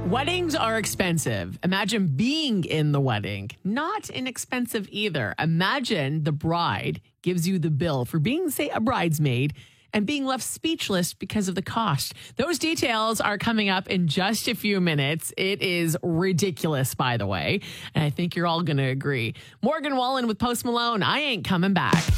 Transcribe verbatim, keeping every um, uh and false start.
Weddings are expensive. Imagine being in the wedding. Not inexpensive either. Imagine the bride gives you the bill for being, say, a bridesmaid and being left speechless because of the cost. Those details are coming up in just a few minutes. It is ridiculous, by the way. And I think you're all going to agree. Morgan Wallen with Post Malone. I ain't coming back.